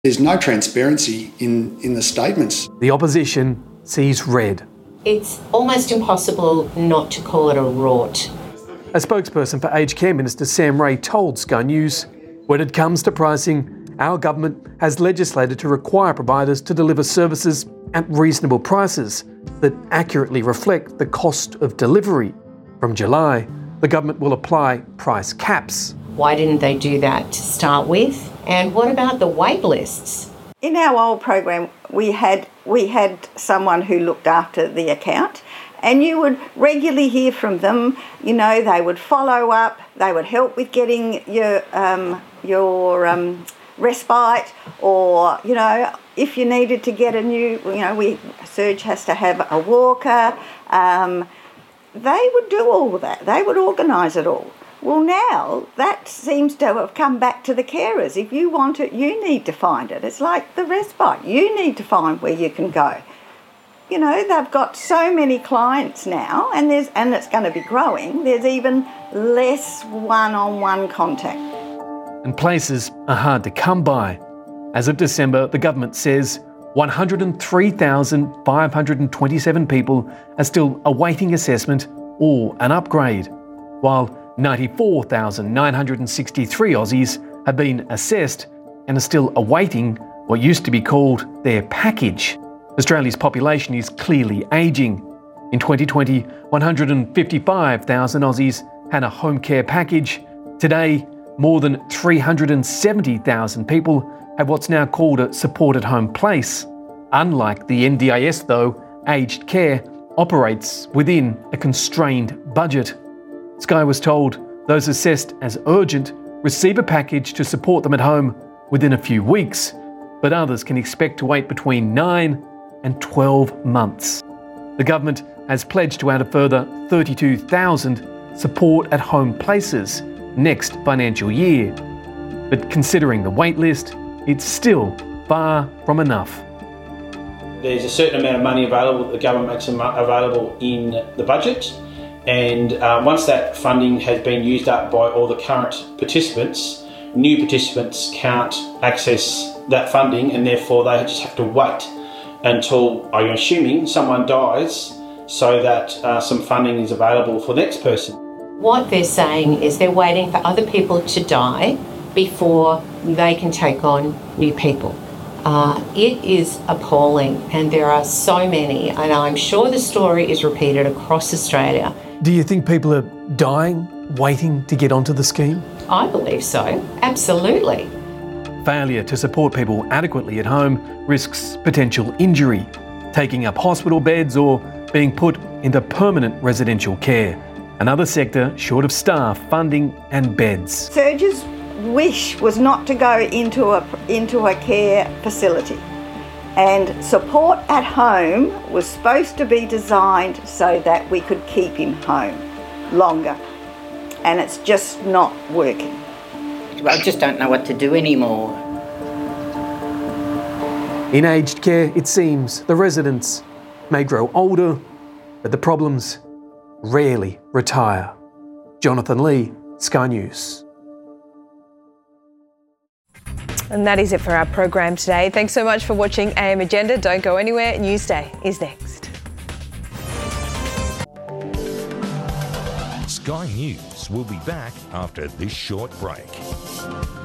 There's no transparency in the statements. The opposition sees red. It's almost impossible not to call it a rort. A spokesperson for Aged Care Minister Sam Ray told Sky News, when it comes to pricing, our government has legislated to require providers to deliver services at reasonable prices that accurately reflect the cost of delivery. From July, the government will apply price caps. Why didn't they do that to start with? And what about the wait lists? In our old program, we had someone who looked after the account, and you would regularly hear from them. You know, they would follow up, they would help with getting your respite, or, you know, if you needed to get a new, Surge has to have a walker. They would do all of that. They would organise it all. Well, now that seems to have come back to the carers. If you want it, you need to find it. It's like the respite. You need to find where you can go. You know, they've got so many clients now, and it's going to be growing. There's even less one-on-one contact. And places are hard to come by. As of December, the government says 103,527 people are still awaiting assessment or an upgrade, while 94,963 Aussies have been assessed and are still awaiting what used to be called their package. Australia's population is clearly ageing. In 2020, 155,000 Aussies had a home care package. Today, more than 370,000 people have what's now called a supported home place. Unlike the NDIS though, aged care operates within a constrained budget. Sky was told those assessed as urgent receive a package to support them at home within a few weeks, but others can expect to wait between 9 and 12 months. The government has pledged to add a further 32,000 support at home places next financial year. But considering the wait list, it's still far from enough. There's a certain amount of money available that the government makes available in the budget, and once that funding has been used up by all the current participants, new participants can't access that funding, and therefore they just have to wait until, I'm assuming, someone dies so that some funding is available for the next person. What they're saying is they're waiting for other people to die before they can take on new people. It is appalling, and there are so many, and I'm sure the story is repeated across Australia. Do you think people are dying, waiting to get onto the scheme? I believe so, absolutely. Failure to support people adequately at home risks potential injury, taking up hospital beds or being put into permanent residential care. Another sector short of staff, funding and beds. Surge's wish was not to go into a care facility, and support at home was supposed to be designed so that we could keep him home longer, and it's just not working. I just don't know what to do anymore. In aged care, it seems the residents may grow older, but the problems rarely retire. Jonathan Lee, Sky News. And that is it for our program today. Thanks so much for watching AM Agenda. Don't go anywhere. Newsday is next. Sky News will be back after this short break.